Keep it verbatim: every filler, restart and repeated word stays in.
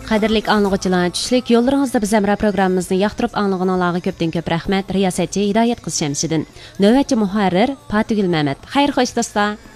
Qadirlik anlıqçılar, tushlik yo'llaringizda biz Amra programmamizni yoqtirib anlig'ingizlarga ko'pdan ko'p rahmat. Riyosatchi Hidoyat qiz Shamsiddin. Navbatchi muharrir Fatugul Mamat. Xayr xo'sh do'stlar.